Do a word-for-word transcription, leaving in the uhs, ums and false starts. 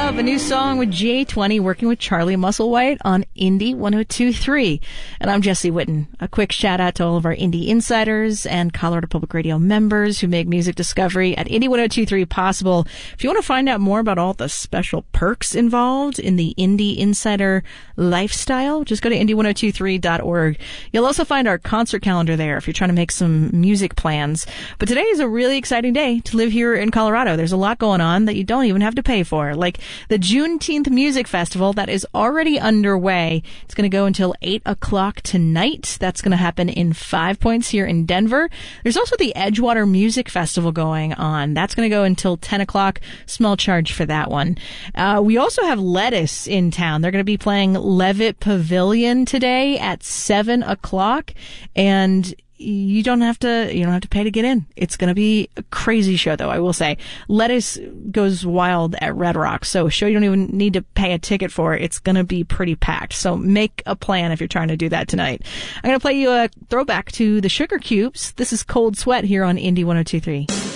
Love, a new song with J twenty working with Charlie Musselwhite on Indie one oh two point three. And I'm Jesse Whitten. A quick shout out to all of our Indie insiders and Colorado Public Radio members who make music discovery at Indie one oh two point three possible. If you want to find out more about all the special perks involved in the Indie Insider lifestyle, just go to indie one oh two point three dot org. You'll also find our concert calendar there if you're trying to make some music plans. But today is a really exciting day to live here in Colorado. There's a lot going on that you don't even have to pay for, like the Juneteenth Music Festival that is already underway. It's going to go until eight o'clock tonight. That's going to happen in Five Points here in Denver. There's also the Edgewater Music Festival going on. That's going to go until ten o'clock. Small charge for that one. Uh, we also have Lettuce in town. They're going to be playing Levitt Pavilion today at seven o'clock. And you don't have to, you don't have to pay to get in. It's going to be a crazy show, though, I will say. Lettuce goes wild at Red Rock, so a show you don't even need to pay a ticket for. It's going to be pretty packed. So make a plan if you're trying to do that tonight. I'm going to play you a throwback to the Sugar Cubes. This is Cold Sweat here on Indie one oh two point three.